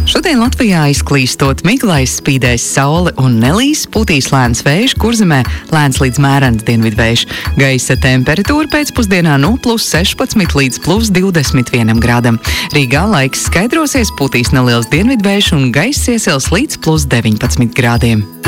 Šodien Latvijā izklīstot miglais, spīdēs saule un nelīs, pūtīs lēns vējš, Kurzemē lēns līdz mērens dienvidvējš. Gaisa temperatūra pēcpusdienā no +16 līdz +21 grādam. Rīgā laiks skaidrosies, pūtīs neliels dienvidvējš un gaiss iesils līdz +19 grādiem.